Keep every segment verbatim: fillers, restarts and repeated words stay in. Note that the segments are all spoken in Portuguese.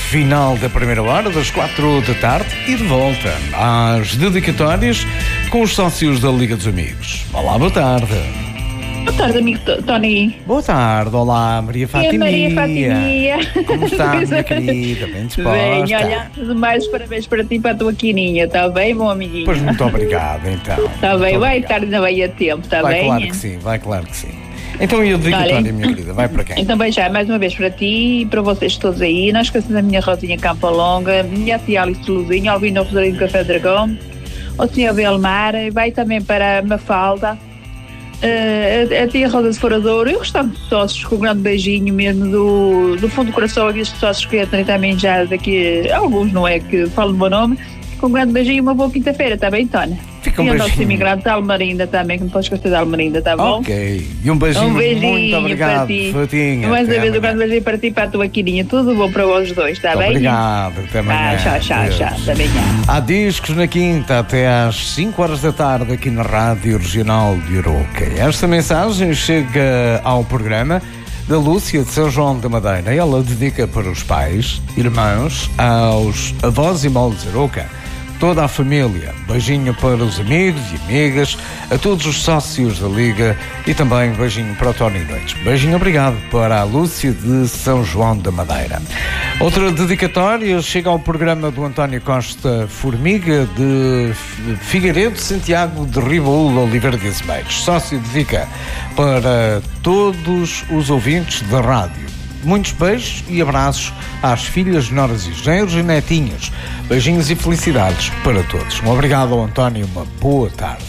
final da primeira hora, das quatro da tarde, e de volta às dedicatórias com os sócios da Liga dos Amigos. Olá, boa tarde. Boa tarde, amigo Tony. Boa tarde, olá, Maria Fatiminha. Maria Fatiminha. Como está, minha querida? Bem disposta? Bem, olha, tudo mais, parabéns para ti e para a tua quininha, está bem, meu amiguinho? Pois, muito obrigado, então. Está bem, vai estar ainda bem a tempo, está vai, bem? Vai, claro que sim, vai, claro que sim. Então, e a dedicatória, minha querida, vai para quem? Então, bem, já, mais uma vez para ti e para vocês todos aí. Não esqueçam da minha Rosinha Campo Longa, minha tia Alice Luzinha, Albino Rosarinho do Café Dragão, o senhor Belmar, vai também para a Mafalda, Uh, a, a tia Rosa de Foradouro e o restante de sócios, com um grande beijinho mesmo do, do fundo do coração, aqueles sócios que entram também já daqui, alguns não é que falam o meu nome, com um grande beijinho e uma boa quinta-feira, está bem, Tônia? Fica um e beijinho. o nosso imigrante da Almarinda também, que não podes gostar da Almarinda, está bom? Ok, e um beijinho, um beijinho muito obrigado, para ti. Fatinha. Mais uma vez, um grande beijinho para ti e para a tua quirinha, tudo bom para os dois, está bem? Obrigado, até amanhã. Ah, tchau, tchau, tchau, até amanhã. Há discos na quinta até às cinco horas da tarde aqui na Rádio Regional de Arouca. Esta mensagem chega ao programa da Lúcia de São João da Madeira. Ela dedica para os pais, irmãos, aos avós e molos de Arouca, toda a família. Beijinho para os amigos e amigas, a todos os sócios da Liga e também beijinho para o Tony Noites. Beijinho obrigado para a Lúcia de São João da Madeira. Outra dedicatória chega ao programa do António Costa Formiga de Figueiredo, Santiago de Ribaúl, Oliveira de Azemeiros. Sócio dedica para todos os ouvintes da rádio. Muitos beijos e abraços às filhas, noras e genros e netinhas. Beijinhos e felicidades para todos. Um obrigado ao António, uma boa tarde.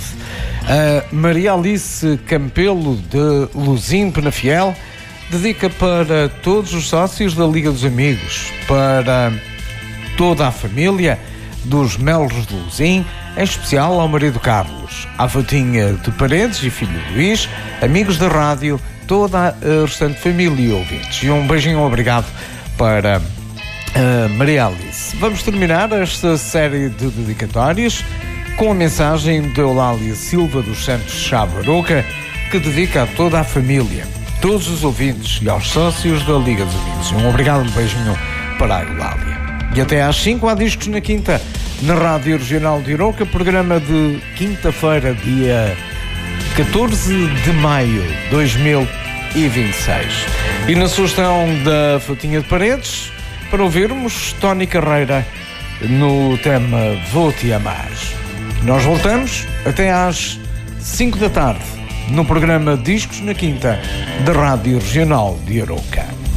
A Maria Alice Campelo de Luzim, Penafiel, dedica para todos os sócios da Liga dos Amigos, para toda a família dos Melos de Luzim, em especial ao marido Carlos, à Fatinha de Paredes e filho Luís, amigos da rádio, toda a restante família e ouvintes. E um beijinho obrigado para uh, Maria Alice. Vamos terminar esta série de dedicatórias com a mensagem de Eulália Silva dos Santos Chave Arouca, que dedica a toda a família, todos os ouvintes e aos sócios da Liga dos Amigos. E um obrigado, um beijinho para a Eulália. E até às cinco há discos na quinta, na Rádio Regional de Arouca, programa de quinta-feira, dia catorze de maio de dois mil e vinte e seis. E na sugestão da Fatinha de Paredes, para ouvirmos Tony Carreira no tema Vou-te Amar. Nós voltamos até às cinco da tarde no programa Discos na Quinta da Rádio Regional de Arouca.